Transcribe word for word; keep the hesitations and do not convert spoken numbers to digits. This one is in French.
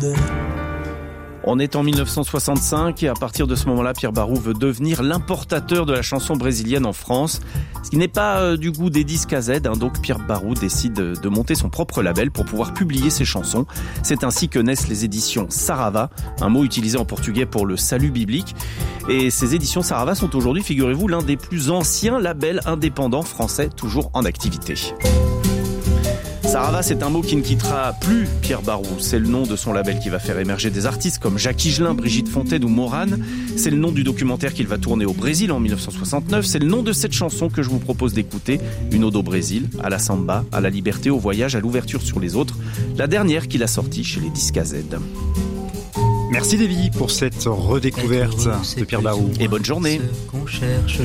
retrouver. On est en mille neuf cent soixante-cinq et à partir de ce moment-là, Pierre Barou veut devenir l'importateur de la chanson brésilienne en France. Ce qui n'est pas euh, du goût des disques A Z, hein, donc Pierre Barou décide de monter son propre label pour pouvoir publier ses chansons. C'est ainsi que naissent les éditions Sarava, un mot utilisé en portugais pour le salut biblique. Et ces éditions Sarava sont aujourd'hui, figurez-vous, l'un des plus anciens labels indépendants français toujours en activité. Sarava, c'est un mot qui ne quittera plus Pierre Barou. C'est le nom de son label qui va faire émerger des artistes comme Jacques Higelin, Brigitte Fontaine ou Morane. C'est le nom du documentaire qu'il va tourner au Brésil en mille neuf cent soixante-neuf. C'est le nom de cette chanson que je vous propose d'écouter. Une ode au Brésil, à la samba, à la liberté, au voyage, à l'ouverture sur les autres. La dernière qu'il a sortie chez les disques A Z. Merci Davy pour cette redécouverte de Pierre Barou. Et bonne journée.